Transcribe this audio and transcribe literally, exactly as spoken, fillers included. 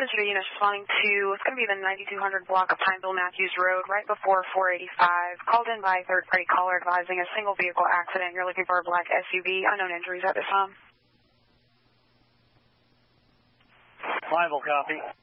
Cincinnati units responding to, it's going to be the ninety-two hundred block of Pineville Matthews Road, right before four eighty-five. Called in by a third-party caller advising a single vehicle accident. You're looking for a black S U V. Unknown injuries at this time. Pineville, copy.